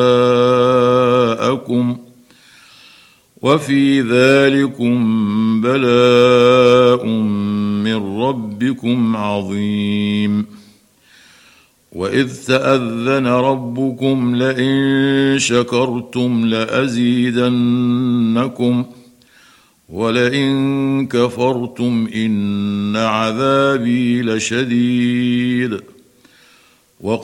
آباءكم وفي ذلكم بلاء من ربكم عظيم. وإذ تأذن ربكم لئن شكرتم لأزيدنكم ولئن كفرتم إن عذابي لشديد.